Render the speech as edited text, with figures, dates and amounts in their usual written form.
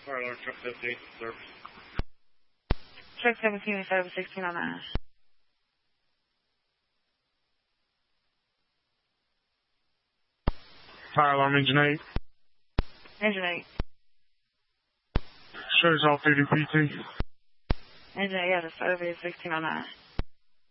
Fire alarm truck 15, service. Truck 17 is over 16 on that. Fire alarm engine 8. Engine 8. Shows off 80 PT. Engine 8, yeah, that's over 16 on that.